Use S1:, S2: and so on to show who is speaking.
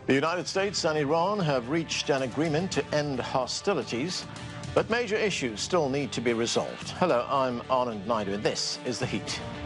S1: The United States and Iran have reached an agreement to end hostilities, but major issues still need to be resolved. Hello, I'm Anand Naidu, and this is The Heat.